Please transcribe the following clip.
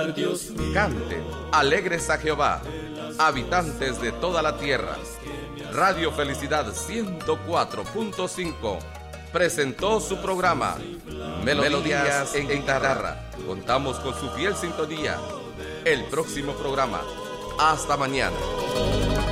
cantar, Dios mío. Canten, alegres a Jehová, habitantes de toda la tierra. Radio Felicidad 104.5 presentó su programa Melodías en Guitarra. Contamos con su fiel sintonía. El próximo programa. Hasta mañana.